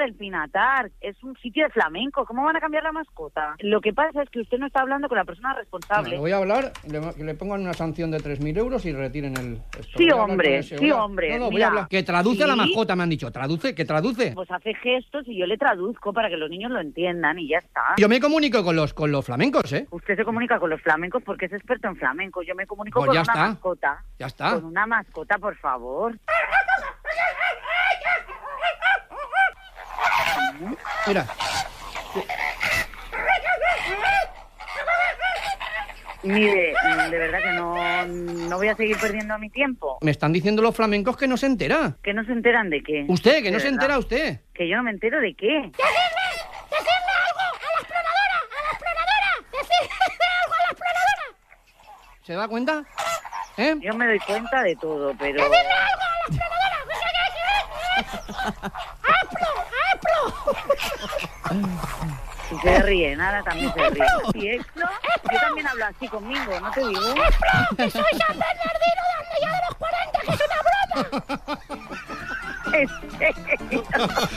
del Pinatar, es un sitio de flamenco. ¿Cómo van a cambiar la mascota? Lo que pasa es que usted no está hablando con la persona responsable. Le voy a hablar, le pongan una sanción de 3.000 euros y retiren el... Esto. Sí, hombre, sí, hombre. No, voy Mira, a hablar. Que traduce a la mascota, me han dicho. ¿Traduce? ¿Que traduce? Pues hace gestos y yo le traduzco para que los niños lo entiendan y ya está. Yo me comunico con los flamencos, ¿eh? Usted se comunica con los flamencos porque es experto en flamenco. Yo me comunico Pues con ya una está. mascota. Ya está. Con una mascota, por favor. Mira. Mire, de verdad que no voy a seguir perdiendo mi tiempo. Me están diciendo los flamencos que no se entera. ¿Que no se enteran de qué? Usted, que no ¿De se verdad? entera usted. Que yo no me entero de qué. ¡Decirle algo a la exploradora! ¡Decirle algo a la exploradora! ¿Se da cuenta? ¿Eh? Yo me doy cuenta de todo, pero... ¡Decirle algo a la exploradora! Si se ríe, nada, también se ríe. ¿Y esto? Yo también hablo así conmigo, ¿no te digo? ¡Que soy San Bernardino de Andella de los 40, que es una broma! ¿En serio?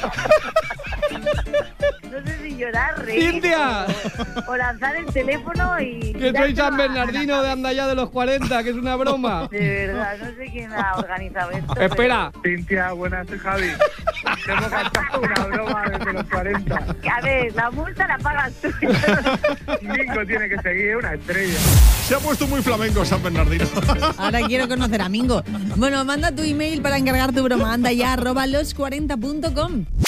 No sé si llorar, reír ¡Cintia! o lanzar el teléfono y... Que soy San Bernardino de Andaya de los 40, que es una broma. De verdad, no sé quién ha organizado esto. Espera. Cintia, buenas, soy Javi. Te hemos cantado una broma desde los 40. Pero, a ver, la multa la pagas tú. Mingo tiene que seguir, una estrella. Se ha puesto muy flamenco San Bernardino. Ahora quiero conocer a Mingo. Bueno, manda tu email para encargar tu broma. Anda ya, @los40.com.